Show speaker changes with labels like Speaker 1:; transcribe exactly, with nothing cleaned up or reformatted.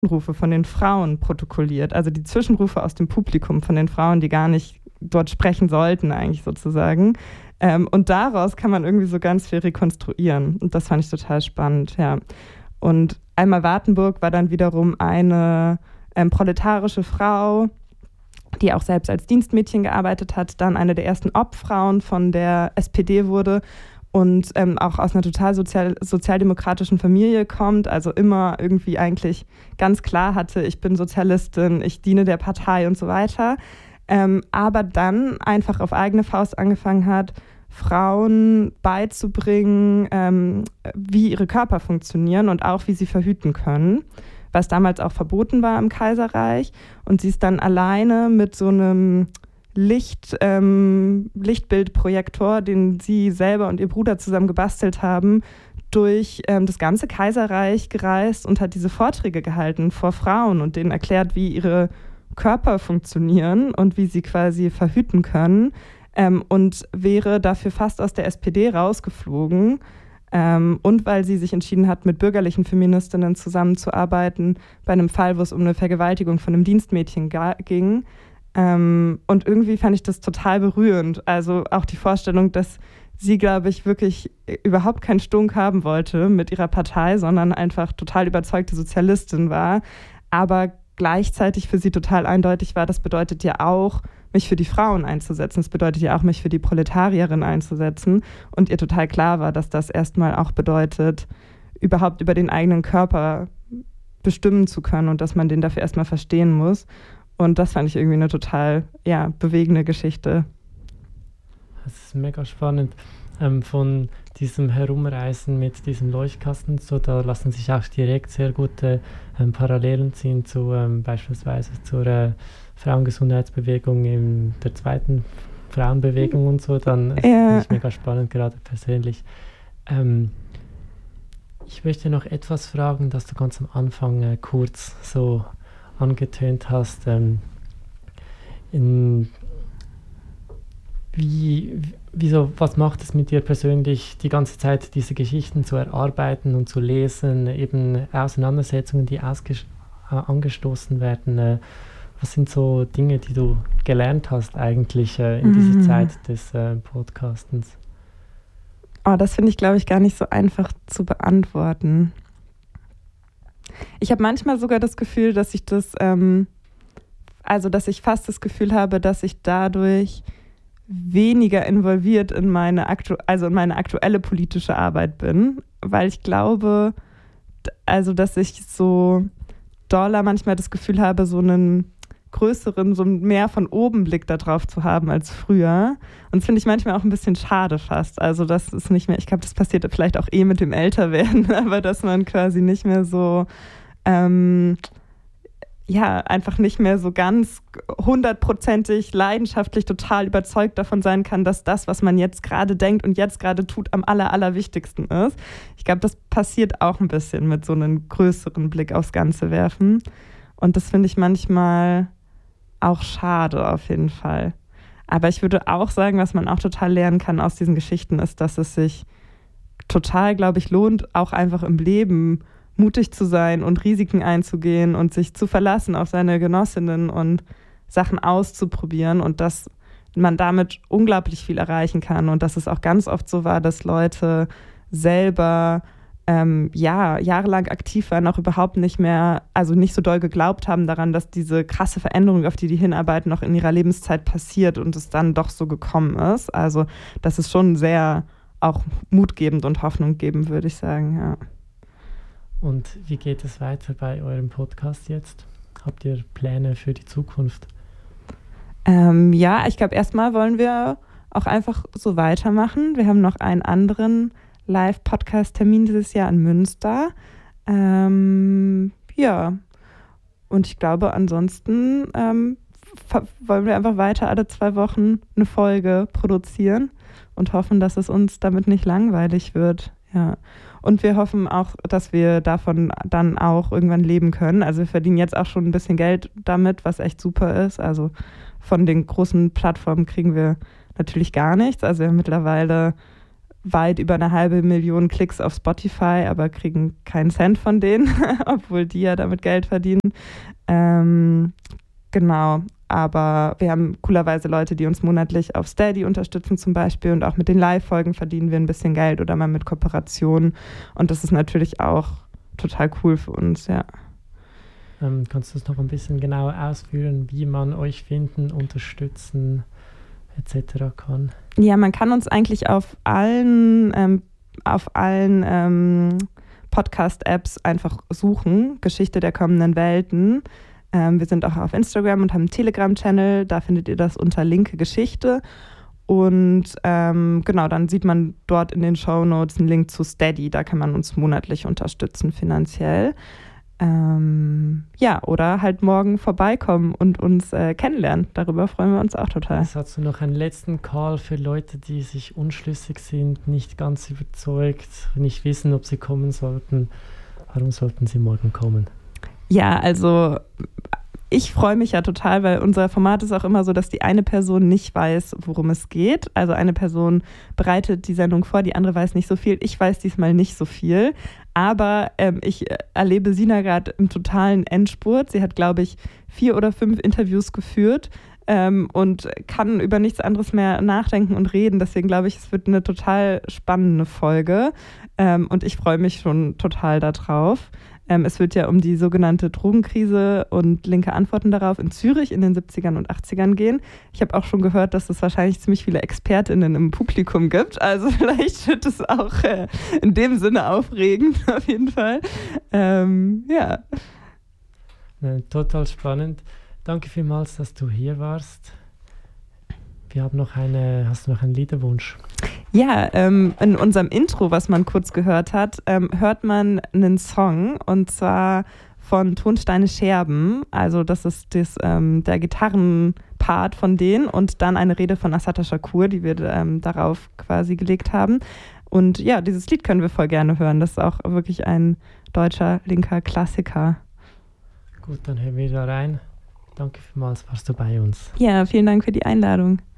Speaker 1: Rufe von den Frauen protokolliert, also die Zwischenrufe aus dem Publikum von den Frauen, die gar nicht dort sprechen sollten eigentlich sozusagen. Ähm, und daraus kann man irgendwie so ganz viel rekonstruieren. Und das fand ich total spannend, ja. Und Alma Wartenburg war dann wiederum eine ähm, proletarische Frau, die auch selbst als Dienstmädchen gearbeitet hat, dann eine der ersten Obfrauen von der S P D wurde und ähm, auch aus einer total sozial, sozialdemokratischen Familie kommt, also immer irgendwie eigentlich ganz klar hatte, ich bin Sozialistin, ich diene der Partei und so weiter, ähm, aber dann einfach auf eigene Faust angefangen hat, Frauen beizubringen, ähm, wie ihre Körper funktionieren und auch, wie sie verhüten können, was damals auch verboten war im Kaiserreich. Und sie ist dann alleine mit so einem Licht, ähm, Lichtbildprojektor, den sie selber und ihr Bruder zusammen gebastelt haben, durch ähm, das ganze Kaiserreich gereist und hat diese Vorträge gehalten vor Frauen und denen erklärt, wie ihre Körper funktionieren und wie sie quasi verhüten können. Ähm, und wäre dafür fast aus der S P D rausgeflogen. Ähm, und weil sie sich entschieden hat, mit bürgerlichen Feministinnen zusammenzuarbeiten, bei einem Fall, wo es um eine Vergewaltigung von einem Dienstmädchen ga- ging. Ähm, und irgendwie fand ich das total berührend. Also auch die Vorstellung, dass sie, glaube ich, wirklich überhaupt keinen Stunk haben wollte mit ihrer Partei, sondern einfach total überzeugte Sozialistin war. Aber gleichzeitig für sie total eindeutig war, das bedeutet ja auch, mich für die Frauen einzusetzen. Das bedeutet ja auch, mich für die Proletarierin einzusetzen. Und ihr total klar war, dass das erstmal auch bedeutet, überhaupt über den eigenen Körper bestimmen zu können und dass man den dafür erstmal verstehen muss. Und das fand ich irgendwie eine total, ja, bewegende Geschichte.
Speaker 2: Das ist mega spannend. Ähm, von diesem Herumreisen mit diesem Leuchtkasten, so, da lassen sich auch direkt sehr gute ähm, Parallelen ziehen zu ähm, beispielsweise zur äh, Frauengesundheitsbewegung in der zweiten Frauenbewegung und so. Dann ist
Speaker 1: Ja.
Speaker 2: das mega spannend, gerade persönlich. Ähm, ich möchte noch etwas fragen, das du ganz am Anfang äh, kurz so angetönt hast. Ähm, in Wie, wieso, was macht es mit dir persönlich, die ganze Zeit diese Geschichten zu erarbeiten und zu lesen, eben Auseinandersetzungen, die ausges- äh, angestoßen werden? Äh, was sind so Dinge, die du gelernt hast eigentlich äh, in
Speaker 1: Mhm.
Speaker 2: dieser Zeit des äh, Podcastens?
Speaker 1: Oh, das finde ich, glaube ich, gar nicht so einfach zu beantworten. Ich habe manchmal sogar das Gefühl, dass ich das, ähm, also dass ich fast das Gefühl habe, dass ich dadurch weniger involviert in meine, aktu- also in meine aktuelle politische Arbeit bin, weil ich glaube, d- also dass ich so doller manchmal das Gefühl habe, so einen größeren, so mehr von oben Blick da drauf zu haben als früher. Und das finde ich manchmal auch ein bisschen schade fast. Also das ist nicht mehr, ich glaube, das passiert vielleicht auch eh mit dem Älterwerden, aber dass man quasi nicht mehr so ähm, ja, einfach nicht mehr so ganz hundertprozentig leidenschaftlich total überzeugt davon sein kann, dass das, was man jetzt gerade denkt und jetzt gerade tut, am aller, allerwichtigsten ist. Ich glaube, das passiert auch ein bisschen mit so einem größeren Blick aufs Ganze werfen. Und das finde ich manchmal auch schade auf jeden Fall. Aber ich würde auch sagen, was man auch total lernen kann aus diesen Geschichten, ist, dass es sich total, glaube ich, lohnt, auch einfach im Leben mutig zu sein und Risiken einzugehen und sich zu verlassen auf seine Genossinnen und Sachen auszuprobieren und dass man damit unglaublich viel erreichen kann und dass es auch ganz oft so war, dass Leute selber ähm, ja, jahrelang aktiv waren, auch überhaupt nicht mehr, also nicht so doll geglaubt haben daran, dass diese krasse Veränderung, auf die die hinarbeiten, noch in ihrer Lebenszeit passiert und es dann doch so gekommen ist. Also das ist schon sehr auch mutgebend und Hoffnung geben, würde ich sagen, ja.
Speaker 2: Und wie geht es weiter bei eurem Podcast jetzt? Habt ihr Pläne für die Zukunft?
Speaker 1: Ähm, ja, ich glaube, erstmal wollen wir auch einfach so weitermachen. Wir haben noch einen anderen Live-Podcast-Termin dieses Jahr in Münster. Ähm, ja, und ich glaube, ansonsten ähm, f- wollen wir einfach weiter alle zwei Wochen eine Folge produzieren und hoffen, dass es uns damit nicht langweilig wird. Ja. Und wir hoffen auch, dass wir davon dann auch irgendwann leben können. Also wir verdienen jetzt auch schon ein bisschen Geld damit, was echt super ist. Also von den großen Plattformen kriegen wir natürlich gar nichts. Also wir haben mittlerweile weit über eine halbe Million Klicks auf Spotify, aber kriegen keinen Cent von denen, obwohl die ja damit Geld verdienen. Ähm, genau, aber wir haben coolerweise Leute, die uns monatlich auf Steady unterstützen zum Beispiel, und auch mit den Live-Folgen verdienen wir ein bisschen Geld oder mal mit Kooperationen, und das ist natürlich auch total cool für uns, ja.
Speaker 2: Ähm, kannst du es noch ein bisschen genauer ausführen, wie man euch finden, unterstützen et cetera kann?
Speaker 1: Ja, man kann uns eigentlich auf allen, ähm, auf allen ähm, Podcast-Apps einfach suchen, Geschichte der kommenden Welten. Ähm, wir sind auch auf Instagram und haben einen Telegram-Channel, da findet ihr das unter Linke Geschichte. Und ähm, genau, dann sieht man dort in den Shownotes einen Link zu Steady, da kann man uns monatlich unterstützen finanziell. Ähm, ja, oder halt morgen vorbeikommen und uns äh, kennenlernen. Darüber freuen wir uns auch total.
Speaker 2: Jetzt hast du noch einen letzten Call für Leute, die sich unschlüssig sind, nicht ganz überzeugt, nicht wissen, ob sie kommen sollten. Warum sollten sie morgen kommen?
Speaker 1: Ja, also ich freue mich ja total, weil unser Format ist auch immer so, dass die eine Person nicht weiß, worum es geht. Also eine Person bereitet die Sendung vor, die andere weiß nicht so viel. Ich weiß diesmal nicht so viel. Aber ähm, ich erlebe Sina gerade im totalen Endspurt. Sie hat, glaube ich, vier oder fünf Interviews geführt ähm, und kann über nichts anderes mehr nachdenken und reden. Deswegen glaube ich, es wird eine total spannende Folge. Ähm, und ich freue mich schon total darauf. Ähm, es wird ja um die sogenannte Drogenkrise und linke Antworten darauf in Zürich in den siebzigern und achtzigern gehen. Ich habe auch schon gehört, dass es wahrscheinlich ziemlich viele ExpertInnen im Publikum gibt. Also vielleicht wird es auch äh, in dem Sinne aufregend, auf jeden Fall. Ähm, ja.
Speaker 2: Äh, total spannend. Danke vielmals, dass du hier warst. Wir haben noch eine, hast du noch einen Liederwunsch?
Speaker 1: Ja, ähm, in unserem Intro, was man kurz gehört hat, ähm, hört man einen Song, und zwar von Tonsteine Scherben. Also das ist das, ähm, der Gitarrenpart von denen, und dann eine Rede von Assata Shakur, die wir ähm, darauf quasi gelegt haben. Und ja, dieses Lied können wir voll gerne hören. Das ist auch wirklich ein deutscher linker Klassiker.
Speaker 2: Gut, dann hören wir da rein. Danke vielmals, warst du bei uns.
Speaker 1: Ja, vielen Dank für die Einladung.